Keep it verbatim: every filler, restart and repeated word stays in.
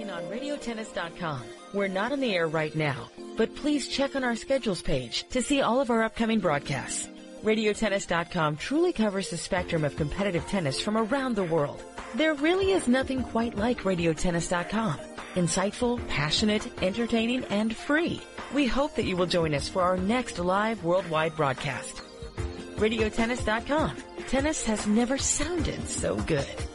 clicking on radio tennis dot com. We're not on the air right now, but please check on our schedules page to see all of our upcoming broadcasts. radio tennis dot com truly covers the spectrum of competitive tennis from around the world. There really is nothing quite like radio tennis dot com. Insightful, passionate, entertaining, and free. We hope that you will join us for our next live worldwide broadcast. radio tennis dot com. Tennis has never sounded so good.